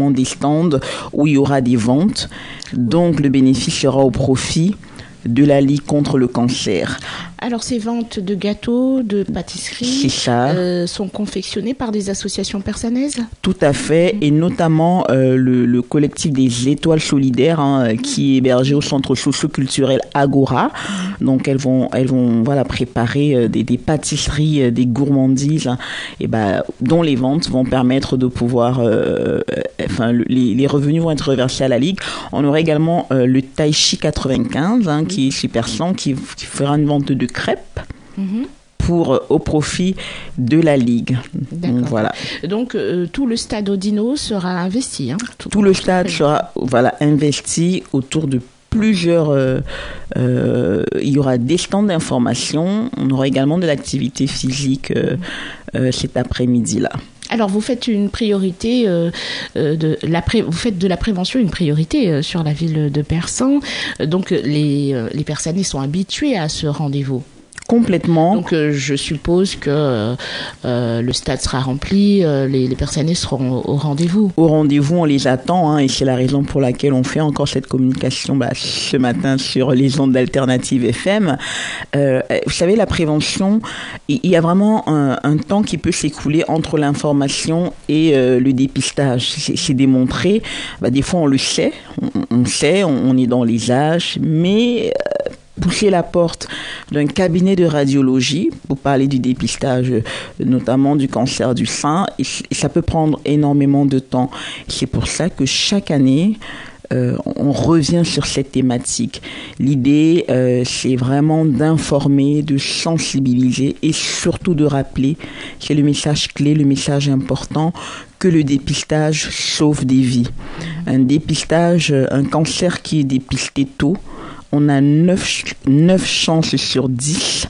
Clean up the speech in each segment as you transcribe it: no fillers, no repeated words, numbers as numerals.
également des stands où il y aura des ventes. Donc, le bénéfice sera au profit de la Ligue contre le cancer. Alors, ces ventes de gâteaux, de pâtisseries sont confectionnées par des associations persanaises ? Tout à fait, et notamment le collectif des Étoiles Solidaires qui est hébergé au centre socio-culturel Agora. Donc, elles vont préparer des pâtisseries, des gourmandises, dont les ventes vont permettre de pouvoir... les revenus vont être reversés à la Ligue. On aura également le Tai Chi 95, qui est super sang, qui fera une vente de crêpes au profit de la Ligue. Donc, voilà. Donc tout le stade Odino sera investi. Tout le stade sera investi autour de plusieurs... il y aura des stands d'information. On aura également de l'activité physique cet après-midi-là. Alors, vous faites une priorité, vous faites de la prévention une priorité sur la ville de Persan. Donc, les Persanais sont habitués à ce rendez-vous. Complètement. Donc, je suppose que le stade sera rempli, les Persanais seront au rendez-vous. Au rendez-vous, on les attend, et c'est la raison pour laquelle on fait encore cette communication ce matin sur les ondes d'Alternative FM. Vous savez, la prévention, il y a vraiment un temps qui peut s'écouler entre l'information et le dépistage. C'est démontré. Des fois, on le sait, on sait, on est dans les âges, mais... pousser la porte d'un cabinet de radiologie pour parler du dépistage, notamment du cancer du sein, et ça peut prendre énormément de temps. C'est pour ça que chaque année, on revient sur cette thématique. L'idée, c'est vraiment d'informer, de sensibiliser et surtout de rappeler, c'est le message clé, le message important, que le dépistage sauve des vies. Un dépistage, un cancer qui est dépisté tôt, on a 9 chances sur 10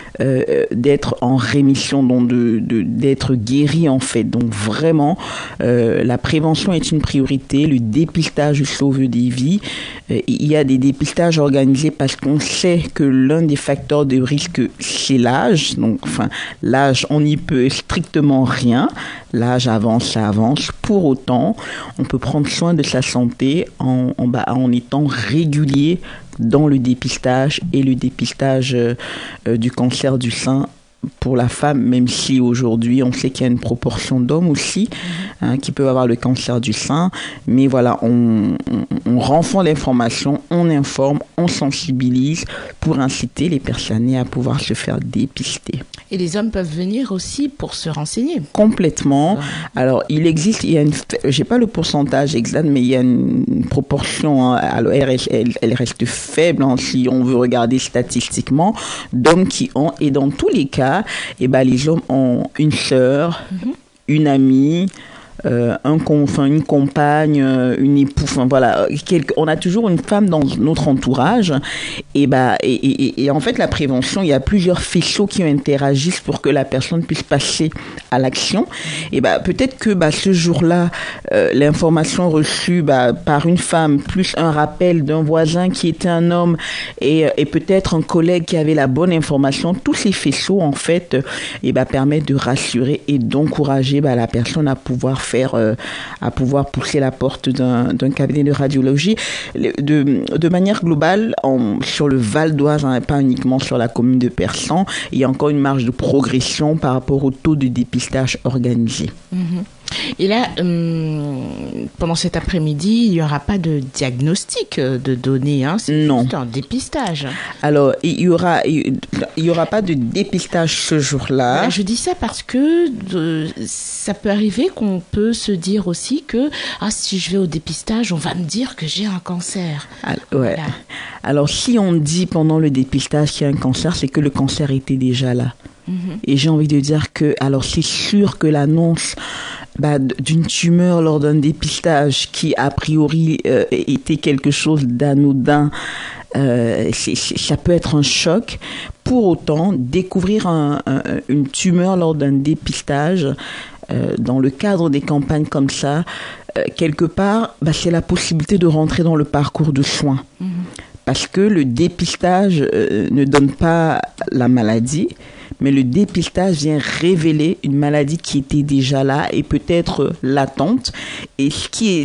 d'être en rémission, donc d'être guéri en fait. Donc vraiment, la prévention est une priorité, le dépistage sauve des vies. Il y a des dépistages organisés parce qu'on sait que l'un des facteurs de risque, c'est l'âge. Donc, l'âge, on n'y peut strictement rien. L'âge avance, ça avance. Pour autant, on peut prendre soin de sa santé en étant régulier dans le dépistage et le dépistage du cancer du sein pour la femme, même si aujourd'hui on sait qu'il y a une proportion d'hommes aussi qui peuvent avoir le cancer du sein, mais voilà, on renforce l'information, on informe, on sensibilise pour inciter les personnes à pouvoir se faire dépister. Et les hommes peuvent venir aussi pour se renseigner. Complètement. Alors, j'ai pas le pourcentage exact, mais il y a une proportion, alors elle reste faible si on veut regarder statistiquement, d'hommes qui ont, et dans tous les cas, les hommes ont une sœur, une amie, une compagne, une épouse, on a toujours une femme dans notre entourage, et en fait la prévention, il y a plusieurs faisceaux qui interagissent pour que la personne puisse passer à l'action. Et peut-être que ce jour-là, l'information reçue par une femme plus un rappel d'un voisin qui était un homme et peut-être un collègue qui avait la bonne information, tous ces faisceaux en fait permettent de rassurer et d'encourager la personne à pouvoir pousser la porte d'un cabinet de radiologie. De manière globale, sur le Val d'Oise, pas uniquement sur la commune de Persan, il y a encore une marge de progression par rapport au taux de dépistage organisé. Et là, pendant cet après-midi, il n'y aura pas de diagnostic de données, c'est juste un dépistage. Alors, il y aura pas de dépistage ce jour-là. Je dis ça parce que ça peut arriver qu'on peut se dire aussi que si je vais au dépistage, on va me dire que j'ai un cancer. Voilà. Alors, si on dit pendant le dépistage qu'il y a un cancer, c'est que le cancer était déjà là. Et j'ai envie de dire que, alors c'est sûr que l'annonce d'une tumeur lors d'un dépistage qui a priori était quelque chose d'anodin, ça peut être un choc. Pour autant, découvrir une tumeur lors d'un dépistage dans le cadre des campagnes comme ça, quelque part, c'est la possibilité de rentrer dans le parcours de soins. Parce que le dépistage ne donne pas la maladie, mais le dépistage vient révéler une maladie qui était déjà là et peut-être latente. Et ce qui